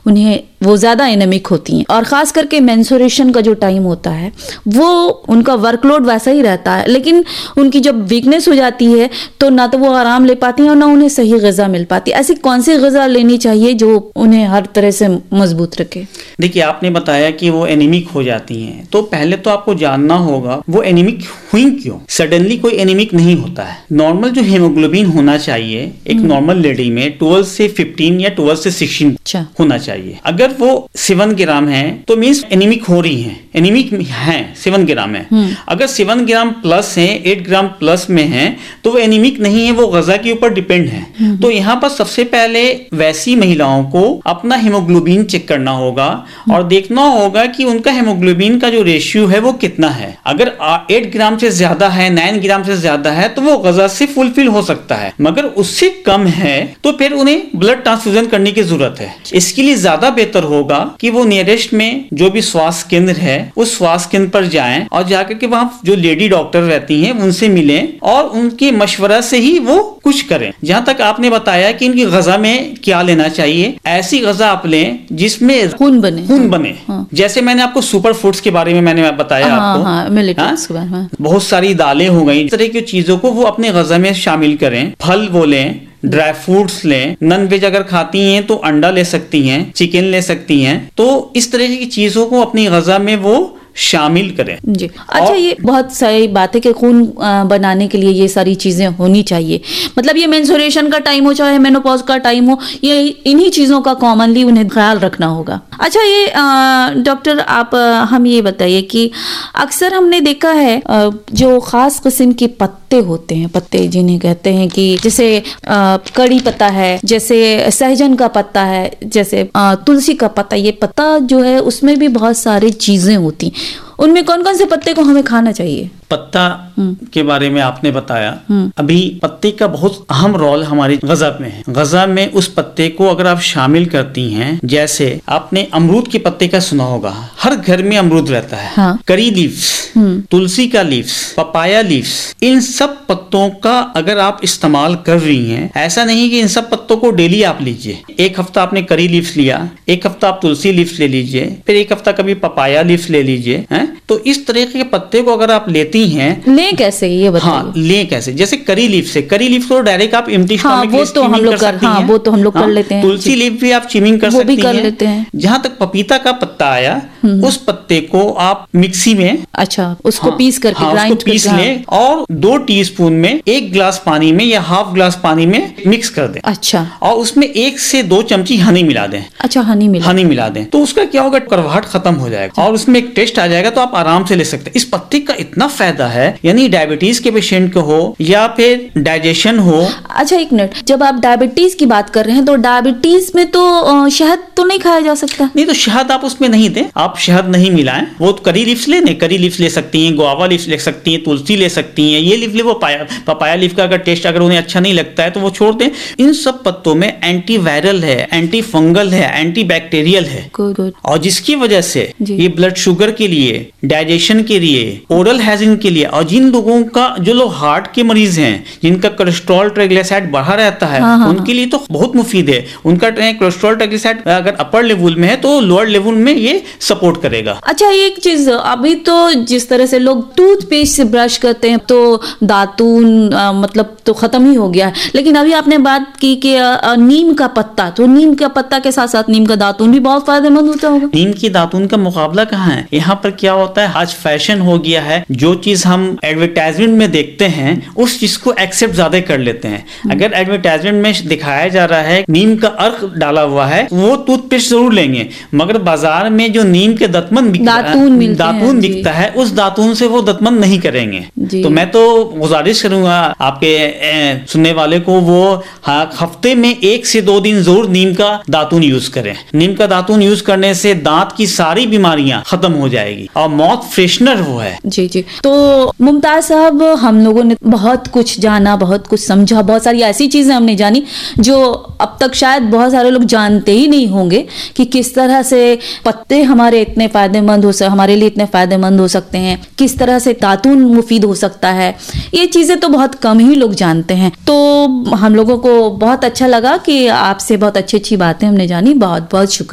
उन्हें वो ज़्यादा एनेमिक होती हैं। और ख़ास करके मेंस्ट्रुएशन का जो टाइम होता है वो उनका वर्कलोड वैसा ही रहता है, लेकिन उनकी जब वीकनेस हो जाती है तो ना तो वो आराम ले पाती हैं और ना उन्हें सही ग़िज़ा मिल पाती। ऐसी कौन सी ग़िज़ा लेनी चाहिए जो उन्हें हर तरह से मजबूत रखे? देखिए, आपने बताया कि वो एनीमिक हो जाती हैं, तो पहले तो आपको जानना होगा वो एनीमिक हुई क्यों। सडनली कोई एनीमिक नहीं होता है। नॉर्मल जो हीमोग्लोबिन होना चाहिए एक नॉर्मल लेडी में 12 से 15 या 12 से 16 होना चाहिए। अगर वो 7 ग्राम है तो मीन्स एनीमिक हो रही है, एनीमिक है, 7 ग्राम है। अगर 7 ग्राम प्लस है, 8 ग्राम प्लस में है तो वो एनीमिक नहीं है, वो ग़िज़ा के ऊपर डिपेंड है। तो यहाँ पर सबसे पहले वैसी महिलाओं को अपना हीमोग्लोबिन चेक करना होगा और देखना होगा कि उनका हीमोग्लोबिन का जो रेशियो है वो कितना है। अगर 8 ग्राम से ज्यादा है, 9 ग्राम से ज्यादा है तो वो ग़िज़ा से फुलफिल हो सकता है, मगर उससे कम है तो फिर उन्हें ब्लड ट्रांसफ्यूजन करने की जरूरत है। इसके लिए ज्यादा बेहतर होगा कि वो नियरेस्ट में जो भी स्वास्थ्य केंद्र है उस स्वास्थ्य केंद्र पर जाएं और जाकर के वहां जो लेडी डॉक्टर रहती हैं उनसे मिलें और उनके मशवरा से ही वो कुछ करें। जहां तक आपने बताया कि इनकी ग़िज़ा में क्या लेना चाहिए, ऐसी ग़िज़ा आप लें जिसमें खून बने। जैसे मैंने आपको सुपर फूड्स के बारे में मैंने बताया आपको, बहुत सारी दालें हो गई, इस तरह की चीजों को वो अपने ग़िज़ा में शामिल करें। फल वो लें, ड्राई फ्रूट्स लें, नॉन वेज अगर खाती हैं तो अंडा ले सकती हैं, चिकन ले सकती हैं। तो इस तरह की चीजों को अपनी ग़िज़ा में वो शामिल करें जी। अच्छा, ये बहुत सही बात है कि खून बनाने के लिए ये सारी चीजें होनी चाहिए। मतलब ये मेंस्ट्रुएशन का टाइम हो चाहे मेनोपॉज का टाइम हो, ये इन्हीं चीजों का कॉमनली उन्हें ख्याल रखना होगा। अच्छा, ये डॉक्टर आप हम ये बताइए कि अक्सर हमने देखा है जो खास किस्म के पत्ते होते हैं, पत्ते जिन्हें कहते हैं कि जैसे कड़ी पत्ता है, जैसे सहजन का पत्ता है, जैसे तुलसी का पत्ता, ये पत्ता जो है उसमें भी बहुत सारी चीजें होती, उनमें कौन कौन से पत्ते को हमें खाना चाहिए? पत्ता के बारे में आपने बताया, अभी पत्ते का बहुत अहम रोल हमारी ग़िज़ा में है। ग़िज़ा में उस पत्ते को अगर आप शामिल करती हैं, जैसे आपने अमरूद के पत्ते का सुना होगा, हर घर में अमरूद रहता है। हाँ। करी लीव्स, तुलसी का लीव्स, पपाया लीव्स, इन सब पत्तों का अगर आप इस्तेमाल कर रही हैं, ऐसा नहीं कि इन सब पत्तों को डेली आप लीजिए। एक हफ्ता आपने करी लीव्स लिया, एक हफ्ता आप तुलसी लीव्स ले लीजिए, फिर एक हफ्ता कभी पपाया लीव्स ले लीजिए। तो इस तरह के पत्ते को अगर आप लेती हैं, लें कैसे ये बताइए? हाँ, लें कैसे? जैसे करी लीफ से, करी लीफ को डायरेक्ट आप एम्प्टी स्टमक वो तो हम लोग कर लेते हैं। तुलसी लीफ भी आप चिमिंग कर सकती हैं। जहाँ तक पपीता का पत्ता आया, उस पत्ते को आप मिक्सी में उसको पीस करके उसको पीस लें और 2 टीस्पून में 1 गिलास पानी में या हाफ गिलास पानी में मिक्स कर दें। अच्छा। और उसमें 1 से 2 चमची हनी मिला दें। अच्छा, हनी मिला दें तो उसका क्या होगा, कड़वाहट खत्म हो जाएगा और उसमें एक टेस्ट आ जाएगा, तो आप आराम से ले सकते हैं। इस पत्ते का इतना फायदा है, यानी डायबिटीज के पेशेंट को हो या फिर डाइजेशन हो। अच्छा, एक मिनट, जब आप डायबिटीज की बात कर रहे हैं तो डायबिटीज में तो शहद तो नहीं खाया जा सकता? नहीं, तो शहद आप उसमें नहीं दें, आप शहद नहीं मिलाएं। वो करी लीव्स लेने, करी लीव्स ले सकती हैं, गुआवा लीव्स ले सकती हैं, तुलसी ले सकती हैं, ये लीफ ले, वो पपाया लीफ का अगर टेस्ट अगर उन्हें अच्छा नहीं लगता है तो वो छोड़ दें। इन सब पत्तों में एंटी वायरल है, एंटी फंगल है, एंटी बैक्टीरियल है, और जिसकी वजह से ये ब्लड शुगर के लिए, डाइजेशन के लिए, ओरल हाइजीन के लिए, और जिन लोगों का, जो लोग हार्ट के मरीज हैं, जिनका कोलेस्ट्रॉल ट्राइग्लिसराइड बढ़ा रहता है, उनके लिए तो बहुत मुफीद है। उनका कोलेस्ट्रॉल ट्राइग्लिसराइड अगर अपर लेवल में है तो लोअर लेवल में ये सपोर्ट करेगा। अच्छा, एक चीज, अभी तो जिस तरह से लोग टूथपेस्ट से ब्रश करते हैं तो दातून मतलब तो खत्म ही हो गया है, लेकिन अभी आपने बात की कि नीम का पत्ता, तो नीम का पत्ता के साथ साथ नीम का दातून भी बहुत फायदेमंद होता होगा। नीम की दातून का मुकाबला कहाँ है? यहाँ पर क्या होता है, आज फैशन हो गया है, जो चीज हम एडवर्टाइजमेंट में देखते हैं उस चीज को एक्सेप्ट ज्यादा कर लेते हैं। अगर एडवर्टाइजमेंट में दिखाया जा रहा है नीम का अर्क डाला हुआ है, वो टूथपेस्ट जरूर लेंगे, मगर बाजार में जो नीम के दातून बिकता है उस दातून से वो दातमन नहीं करेंगे। तो मैं तो गुजारिश करूंगा आपके सुनने वाले को, वो हफ्ते में 1 से 2 दिन जरूर नीम का दातून यूज करें। नीम का दातून यूज करने से दांत की सारी बीमारियां खत्म हो जाएगी और माउथ फ्रेशनर वो है। जी जी। तो मुमताज साहब, हम लोगों ने बहुत कुछ जाना, बहुत कुछ समझा, बहुत सारी ऐसी चीजें हमने जानी जो अब तक शायद बहुत सारे लोग जानते ही नहीं होंगे कि किस तरह से पत्ते हमारे इतने फायदेमंद हमारे लिए इतने फायदेमंद हो सकते हैं, किस तरह से दातून मुफीद हो सकता है। ये चीजें तो बहुत कम ही लोग जानते हैं। तो हम लोगों को बहुत अच्छा लगा कि आपसे बहुत अच्छी अच्छी बातें हमने जानी। बहुत बहुत शुक्रिया।